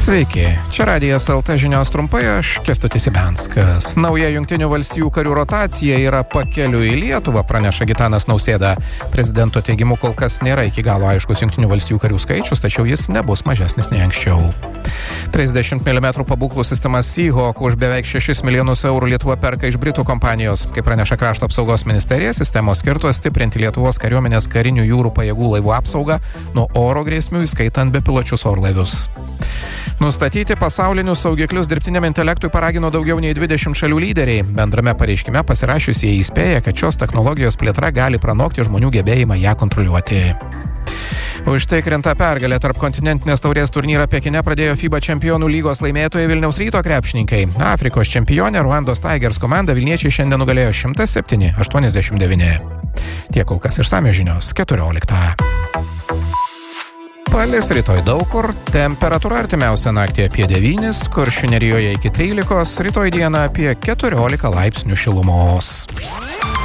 Sveiki, čia Radijas LT žinios trumpai, aš Kęstutis Ibenskas. Nauja Jungtinių valstijų karių rotacija yra pakeliui į Lietuvą, praneša Gitanas Nausėda. Prezidento teigimu kol kas nėra iki galo aiškus Jungtinių valstijų karių skaičius, tačiau jis nebus mažesnis nei anksčiau. 30 mm pabūklų sistema Seahawk už beveik 6 milijonus eurų Lietuva perka iš Britų kompanijos. Kaip praneša Krašto apsaugos ministerija, sistemos skirtos stiprinti Lietuvos kariuomenės karinių jūrų pajėgų laivų apsaugą nuo oro grėsmių, įskaitant bepiločius orlaivius. Nustatyti pasaulinius saugiklius dirbtiniam intelektui paragino daugiau nei 20 šalių lyderiai. Bendrame pareiškime pasirašiusieji įspėja, kad šios technologijos plėtra gali pranokti žmonių gebėjimą ją kontroliuoti. Užtikrinta pergalė tarp kontinentinės taurės turnyrą Pekine pradėjo FIBA čempionų lygos laimėtojai Vilniaus Ryto krepšininkai. Afrikos čempionė Ruandos Tigers komanda vilniečiai šiandien nugalėjo 107-89. Tiek kol kas išsamios žinios 14. Palis rytoj daug kur, temperatūra artimiausią naktį apie 9, Kuršių nerijoje iki 13, rytoj dieną apie 14 laipsnių šilumos.